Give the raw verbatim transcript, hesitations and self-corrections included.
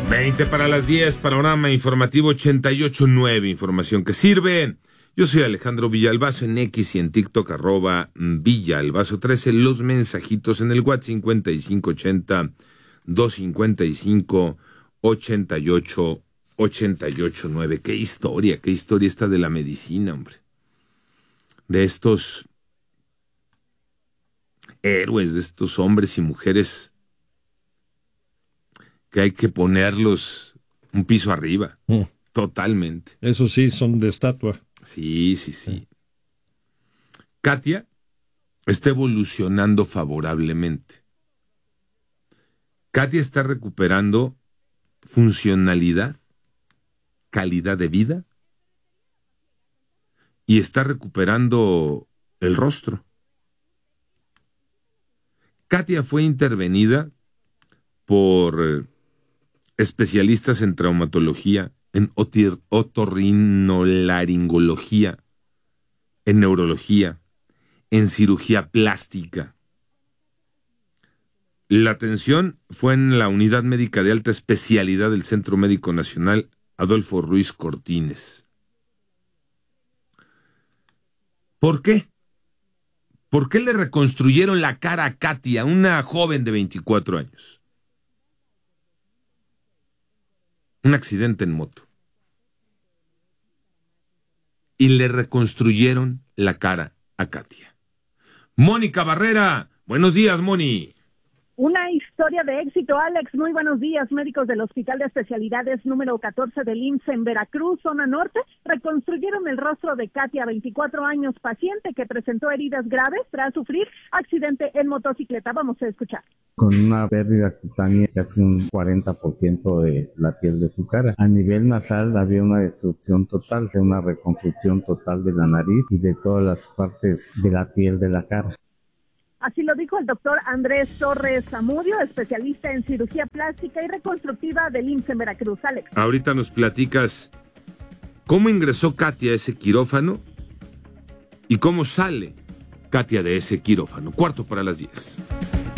veinte para las diez, panorama informativo ochenta y ocho punto nueve, información que sirve. Yo soy Alejandro Villalbazo en X y en TikTok, arroba Villalbazo trece, los mensajitos en el WhatsApp cincuenta y cinco ochenta, doscientos cincuenta y cinco, ochenta y ocho, ochenta y ocho nueve. Qué historia, qué historia esta de la medicina, hombre. De estos héroes, de estos hombres y mujeres que hay que ponerlos un piso arriba, mm. totalmente. Eso sí, son de estatua. Sí, sí, sí. Katia está evolucionando favorablemente. Katia está recuperando funcionalidad, calidad de vida y está recuperando el rostro. Katia fue intervenida por especialistas en traumatología, en otir, otorrinolaringología, en neurología, en cirugía plástica. La atención fue en la Unidad Médica de Alta Especialidad del Centro Médico Nacional Adolfo Ruiz Cortines. ¿Por qué? ¿Por qué le reconstruyeron la cara a Katia, una joven de veinticuatro años? Un accidente en moto. Y le reconstruyeron la cara a Katia. Mónica Barrera, buenos días, Moni. Una historia de éxito, Alex. Muy buenos días. Médicos del Hospital de Especialidades número catorce del I M S S en Veracruz, zona norte, reconstruyeron el rostro de Katia, veinticuatro años, paciente que presentó heridas graves tras sufrir accidente en motocicleta. Vamos a escuchar. Con una pérdida cutánea de casi un cuarenta por ciento de la piel de su cara. A nivel nasal había una destrucción total, de una reconstrucción total de la nariz y de todas las partes de la piel de la cara. Así lo dijo el doctor Andrés Torres Zamudio, especialista en cirugía plástica y reconstructiva del I M S S en Veracruz. Alex. Ahorita nos platicas cómo ingresó Katia a ese quirófano y cómo sale Katia de ese quirófano. Cuarto para las diez.